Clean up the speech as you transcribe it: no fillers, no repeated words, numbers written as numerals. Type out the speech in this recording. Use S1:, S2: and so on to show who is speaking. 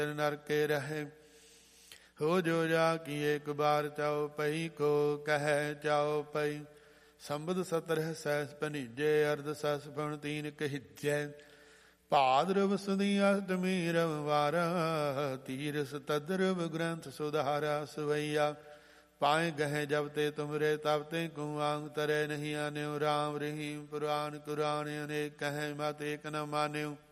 S1: ਨਰਕੇ ਰਹੇ। ਹੋ ਜੋ ਜਾ ਕੀ ਏਕ ਬਾਰ ਚਾਉ ਪਈ, ਕੋ ਕਹਿ ਚਾਉ ਪਈ। ਸੰਬਦ ਸਤਰਹ ਸੈਸ ਭਨੀਜੇ, ਅਰਧ ਸਸ ਫਣ ਤੀਨ ਕਹਿਜੈ। ਭਾਦਰਵ ਸੁਦੀ ਅਸ਼ਟਮੀ ਰਵਿਵਾਰਾ, ਤੀਰਸ ਤਦਰਵ ਗ੍ਰੰਥ ਸੁਧਾਰਾ। ਸਵਈਆ ਪਾਏ ਗਹਿ ਜਬ ਤੇ ਤੁਮਰੇ, ਤਬ ਤੇ ਕੁਆਂਗ ਤਰੇ ਨਹੀਂ ਆਨਿਉ। ਰਾਮ ਰਹੀਮ ਪੁਰਾਨ ਕੁਰਾਨ ਅਨੇਕ ਕਹਿ, ਮਤ ਏਕ ਨ ਮਾਨਿਉ।